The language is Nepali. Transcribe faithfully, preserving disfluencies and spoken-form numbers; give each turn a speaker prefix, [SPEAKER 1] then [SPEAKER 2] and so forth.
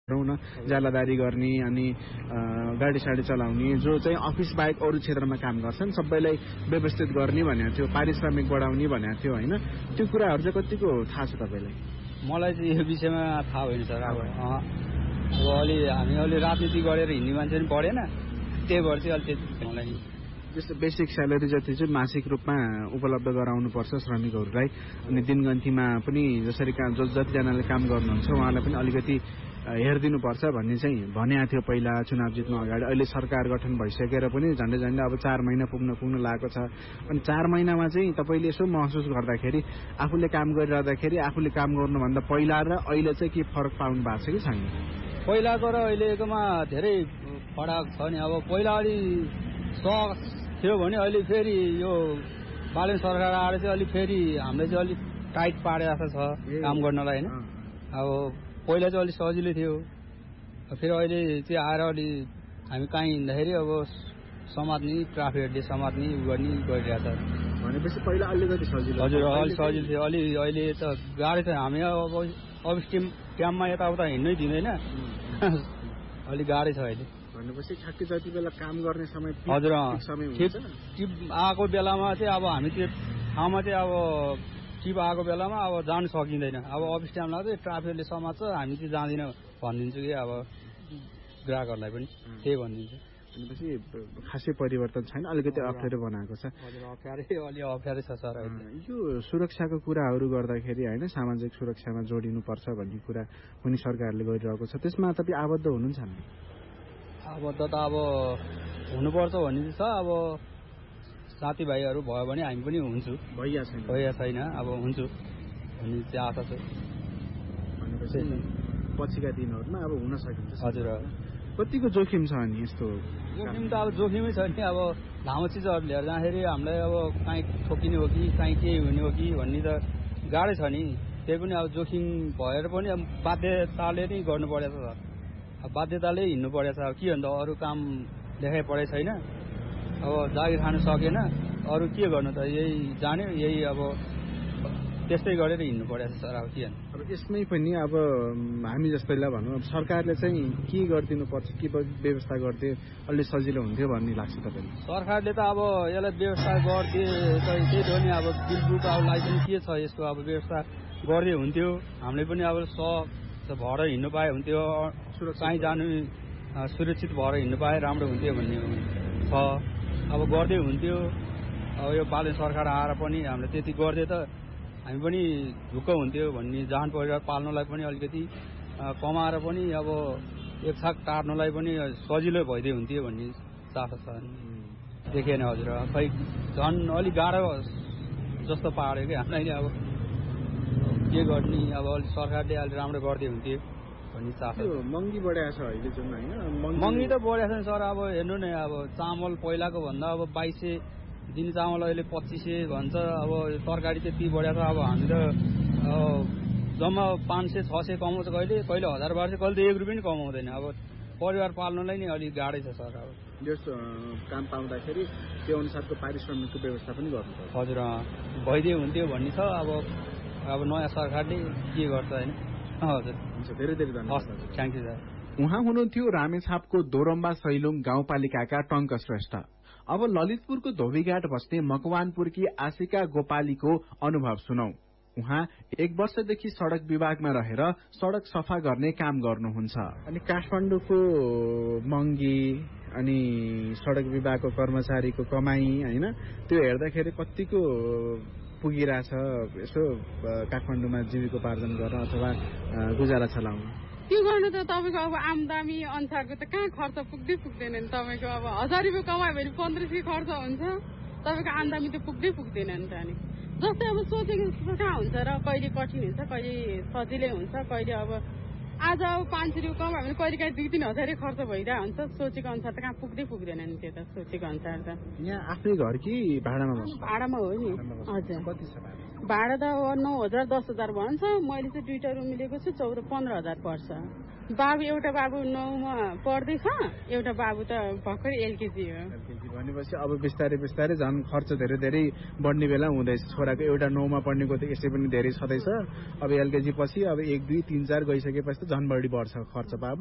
[SPEAKER 1] न जालादारी गर्ने अनि गाडी साडी चलाउने जो चाहिँ अफिस बाहेक अरू क्षेत्रमा काम गर्छन् सबैलाई व्यवस्थित गर्ने भनेको थियो, पारिश्रमिक बढाउने भनेको थियो होइन। त्यो कुराहरू चाहिँ कतिको थाहा छ तपाईँलाई?
[SPEAKER 2] मलाई चाहिँ यो विषयमा थाहा होइन सर। अब अब अलि हामी अलि राजनीति गरेर हिँड्ने मान्छे पनि पढेन, त्यही भएर चाहिँ अलि त्यति मलाई
[SPEAKER 1] जस्तो बेसिक स्यालेरी जति चाहिँ मासिक रूपमा उपलब्ध गराउनुपर्छ श्रमिकहरूलाई, अनि दिनगन्तीमा पनि जसरी काम ज जतिजनाले काम गर्नुहुन्छ उहाँलाई पनि अलिकति हेरिदिनुपर्छ भन्ने चाहिँ भनेको थियो पहिला चुनाव जित्नु अगाडि। अहिले सरकार गठन भइसकेर पनि झन्डै झन्डै अब चार महिना पुग्न पुग्न लागेको छ। अनि चार महिनामा चाहिँ तपाईँले यसो महसुस गर्दाखेरि आफूले काम गरिरहँदाखेरि आफूले काम गर्नुभन्दा पहिला र अहिले चाहिँ के फरक पाउनु भएको छ कि छैन?
[SPEAKER 2] पहिलाको र अहिलेकोमा धेरै फरक छ नि। अब पहिला अलि सक थियो भने अहिले फेरि यो बालन सरकार आएर चाहिँ अलिक फेरि हामीले चाहिँ अलिक टाइट पारेको छ काम गर्नलाई होइन। अब पहिला चाहिँ अलिक सजिलो थियो, फेरि अहिले चाहिँ आएर अलि हामी कहीँ हिँड्दाखेरि अब समात्ने ट्राफिकहरूले समात्ने उ गर्ने गरिरहेछ
[SPEAKER 1] भनेपछि पहिला अलिकति सजिलो।
[SPEAKER 2] हजुर अलिक सजिलो थियो, अलि अहिले त गाडी छ। हामी अब अफिस टिम टाइममा यताउता हिँड्नै दिँदैन, अलिक गाडी छ अहिले।
[SPEAKER 1] भनेपछि ठ्याक्कै जति बेला काम गर्ने समय
[SPEAKER 2] हजुर
[SPEAKER 1] समय
[SPEAKER 2] टिप आएको बेलामा चाहिँ अब हामी त्यो ठाउँमा चाहिँ अब टिप आएको बेलामा अब जानु सकिँदैन। अब अफिस टाइम लाग्छ ट्राफिकले समात्छ, हामी चाहिँ जाँदैनौँ भनिदिन्छु कि अब ग्राहकहरूलाई पनि त्यही भनिदिन्छु।
[SPEAKER 1] भनेपछि खासै परिवर्तन छैन, अलिकति अप्ठ्यारो बनाएको छ।
[SPEAKER 2] हजुर अप्ठ्यारै अलि अप्ठ्यारै छ सर।
[SPEAKER 1] यो सुरक्षाको कुराहरू गर्दाखेरि होइन सामाजिक सुरक्षामा जोडिनुपर्छ भन्ने कुरा पनि सरकारले गरिरहेको छ, त्यसमा तपाईँ आबद्ध हुनुहुन्छ नि?
[SPEAKER 2] आबद्ध त अब हुनुपर्छ भन्ने चाहिँ छ। अब साथीभाइहरू भयो भने हामी पनि हुन्छु,
[SPEAKER 1] भइया छैन
[SPEAKER 2] भइया छैन अब हुन्छु भन्ने चाहिँ आशा छ।
[SPEAKER 1] भनेपछि पछिका दिनहरूमा अब हुन सकिन्छ।
[SPEAKER 2] हजुर
[SPEAKER 1] कतिको जोखिम छ अनि यस्तो?
[SPEAKER 2] जोखिम त अब जोखिमै छ नि। अब लामो चिजहरू लिएर जाँदाखेरि हामीलाई अब काहीँ ठोकिने हो कि काहीँ केही हुने हो कि भन्ने त गाह्रै छ नि। त्यही पनि अब जोखिम भएर पनि अब बाध्यताले नै गर्नु परेको छ। अब बाध्यताले हिँड्नु परेको छ। अब के भन्दा अरू काम देखाइ परेको छैन, अब जागिर खानु सकेन, अरू के गर्नु त यही जाने यही अब त्यस्तै गरेर हिँड्नु परेको छ सर। अब के भन्नु,
[SPEAKER 1] अब यसमै पनि अब हामी जस्तैलाई भनौँ अब सरकारले चाहिँ के गरिदिनु पर्छ, के व्यवस्था गरिदिए अलि सजिलो हुन्थ्यो भन्ने लाग्छ तपाईँलाई?
[SPEAKER 2] सरकारले त अब यसलाई व्यवस्था गरिदिए त्यही हो नि। अब बिल बुक अब लाइसेन्स के छ यसको अब व्यवस्था गरिदिए हुन्थ्यो, हामीले पनि अब स भएर हिँड्नु पाए हुन्थ्यो, कहीँ जानु सुरक्षित भएर हिँड्नु पाए राम्रो हुन्थ्यो भन्ने छ। अब गर्दै हुन्थ्यो। अब यो बालन सरकार आएर पनि हामीले त्यति गरिदिए त हामी पनि ढुक्क हुन्थ्यो भन्ने, जहान परिवार पाल्नलाई पनि अलिकति कमाएर पनि अब एक छाक टार्नलाई पनि सजिलो भइदियो हुन्थ्यो भन्ने चासो छ। देखेन हजुर, खै झन् अलिक गाह्रो जस्तो पार्यो कि हामीलाई। अब के गर्ने, अब अलिक सरकारले अलिक राम्रो गरिदियो हुन्थ्यो भन्ने चासो।
[SPEAKER 1] महँगी बढाएको छ अहिले जुन होइन?
[SPEAKER 2] महँगी त बढाएको छ सर। अब हेर्नु न, अब चामल पहिलाको भन्दा अब बाइस सय दिने चामल अहिले पच्चिस सय भन्छ। अब तरकारी त्यति बढाएको छ। अब हामी त जम्मा पाँच सय छ सय कमाउँछ, कहिले कहिले हजार बाह्र सय, कहिले त एक रुपियाँ पनि कमाउँदैन। अब परिवार पाल्नलाई नै अलिक गाह्रै छ सर। अब
[SPEAKER 1] जस काम पाउँदाखेरि त्यो अनुसारको पारिश्रमिकको व्यवस्था पनि गर्नुपर्छ।
[SPEAKER 2] हजुर भइदियो हुन्थ्यो भन्ने छ। अब अब नयाँ सरकारले के गर्छ होइन। हजुर
[SPEAKER 1] हुन्छ, धेरै धेरै धन्यवाद।
[SPEAKER 2] Thank you sir.
[SPEAKER 1] उहाँ हुनुहुन्थ्यो रामेछापको दोरम्बा सैलुङ गाउँपालिकाका टङ्क श्रेष्ठ। अब ललितपुरको धोबीघाट बस्ने मकवानपुरकी आशिका गोपालीको अनुभव सुनौ। उहाँ एक वर्षदेखि सड़क विभागमा रहेर सड़क सफा गर्ने काम गर्नुहुन्छ। अनि काठमाडौँको महँगी अनि सड़क विभागको कर्मचारीको कमाई होइन त्यो हेर्दाखेरि कतिको पुगिरहेछ यसो काठमाडौँमा जीविकोपार्जन गर्न अथवा गुजारा चलाउन?
[SPEAKER 3] त्यो गर्नु त तपाईँको अब आमदामी अनुसारको त कहाँ खर्च पुग्दै पुग्दैन नि। तपाईँको अब हजार रुपियाँ कमायो भने पन्ध्र सय खर्च हुन्छ, तपाईँको आमदामी त पुग्दै पुग्दैन नि त। अनि जस्तै अब सोचेको जस्तो कहाँ हुन्छ र, कहिले कठिन हुन्छ, कहिले सजिलै हुन्छ, कहिले अब आज अब पाँच सय रुपियाँ कमायो भने कहिले काहीँ दुई तिन हजारै खर्च भइरहेको हुन्छ। सोचेको अनुसार त कहाँ पुग्दै पुग्दैन नि त्यो त, सोचेको अनुसार त।
[SPEAKER 1] यहाँ आफ्नै घर कि भाडामा?
[SPEAKER 3] भाडामा हो नि। हजुर
[SPEAKER 1] कति छ
[SPEAKER 3] भाडा त नौ हजार दस हजार भन्छ। मैले चाहिँ दुईटा रुम मिलेको छु, चौध पन्ध्र हजार पर्छ। बाबु एउटा बाबु नौमा पढ्दैछ, एउटा बाबु त भर्खर एलकेजी हो।
[SPEAKER 1] भनेपछि अब बिस्तारै बिस्तारै झन् खर्च धेरै धेरै बढ्ने बेला हुँदैछ। छोराको एउटा नौमा पढ्नेको त यसै पनि धेरै छँदैछ, अब एलकेजी पछि अब एक दुई तिन चार गइसकेपछि त झन् बढी बढ्छ खर्च। बाबु